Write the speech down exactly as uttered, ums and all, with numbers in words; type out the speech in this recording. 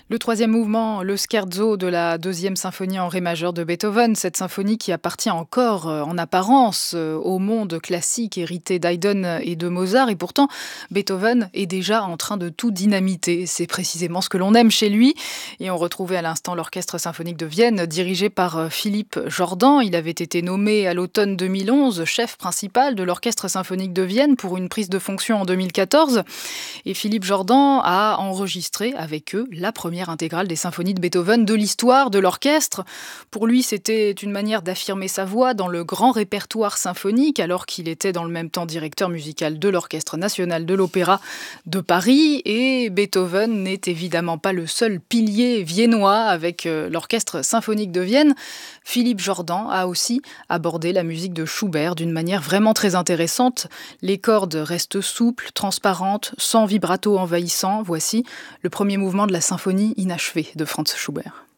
Le troisième mouvement, le scherzo de la deuxième symphonie en ré majeur de Beethoven, cette symphonie qui appartient encore euh, en apparence euh, au monde classique hérité d'Haydn et de Mozart, et pourtant Beethoven est déjà en train de tout dynamiter. C'est précisément ce que l'on aime chez lui, et on retrouvait à l'instant l'Orchestre symphonique de Vienne dirigé par euh, Philippe Jordan. Il avait été nommé à l'automne deux mille onze chef principal de l'Orchestre symphonique de Vienne pour une prise de fonction en deux mille quatorze, et Philippe Jordan a enregistré avec eux la première intégrale des symphonies de Beethoven de l'histoire de l'orchestre. Pour lui, c'était une manière d'affirmer sa voix dans le grand répertoire symphonique, alors qu'il était dans le même temps directeur musical de l'Orchestre national de l'Opéra de Paris. Et Beethoven n'est évidemment pas le seul pilier viennois avec euh, l'Orchestre symphonique de Vienne. Philippe Jordan a aussi abordé la musique de Schubert d'une manière vraiment très intéressante. Les cordes restent souples, transparentes, sans vibrato envahissant. Voici le premier mouvement de la symphonie inachevée de Franz Schubert.